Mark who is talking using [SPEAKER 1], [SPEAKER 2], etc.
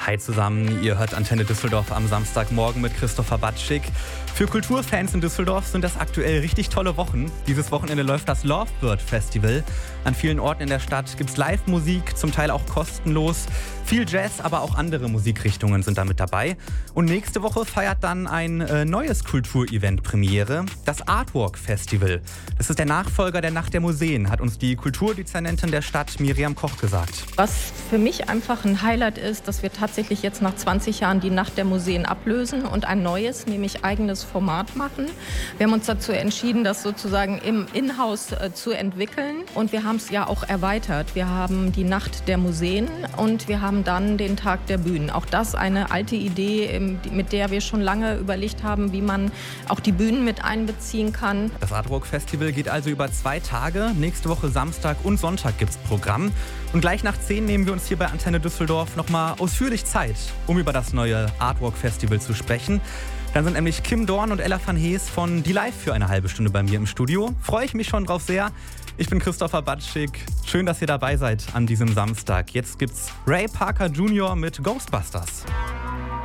[SPEAKER 1] Hi zusammen, ihr hört Antenne Düsseldorf am Samstagmorgen mit Christopher Batschik. Für Kulturfans in Düsseldorf sind das aktuell richtig tolle Wochen. Dieses Wochenende läuft das Lovebird Festival. An vielen Orten in der Stadt gibt's Live-Musik, zum Teil auch kostenlos. Viel Jazz, aber auch andere Musikrichtungen sind da mit dabei. Und nächste Woche feiert dann ein neues Kulturevent Premiere, das Artwalk Festival. Das ist der Nachfolger der Nacht der Museen, hat uns die Kulturdezernentin der Stadt Miriam Koch gesagt.
[SPEAKER 2] Was für mich einfach ein Highlight ist, dass wir tatsächlich jetzt nach 20 Jahren die Nacht der Museen ablösen und ein neues, nämlich eigenes Format machen. Wir haben uns dazu entschieden, das sozusagen im Inhouse zu entwickeln, und wir haben es ja auch erweitert. Wir haben die Nacht der Museen und wir haben dann den Tag der Bühnen. Auch das eine alte Idee, mit der wir schon lange überlegt haben, wie man auch die Bühnen mit einbeziehen kann.
[SPEAKER 1] Das Artwalk Festival geht also über 2 Tage. Nächste Woche Samstag und Sonntag gibt's Programm. Und gleich nach 10 nehmen wir uns hier bei Antenne Düsseldorf nochmal ausführlich Zeit, um über das neue Artwalk Festival zu sprechen. Dann sind nämlich Kim Dorn und Ella van Hees von Die Live für eine halbe Stunde bei mir im Studio. Freue ich mich schon drauf sehr. Ich bin Christopher Batschik. Schön, dass ihr dabei seid an diesem Samstag. Jetzt gibt's Ray Parker Jr. mit Ghostbusters.